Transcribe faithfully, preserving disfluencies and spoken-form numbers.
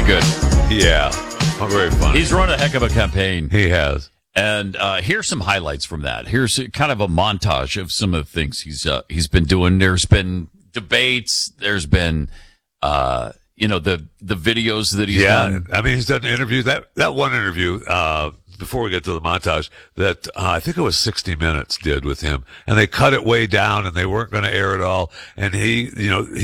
good. Yeah, very funny. He's run a heck of a campaign. He has. And uh, here's some highlights from that. Here's kind of a montage of some of the things he's uh, he's been doing. There's been debates. There's been, uh, you know, the the videos that he's yeah, done. I mean, he's done interviews. That that one interview, uh, before we get to the montage, that uh, I think it was sixty minutes did with him, and they cut it way down, and they weren't going to air it all. And he, you know, he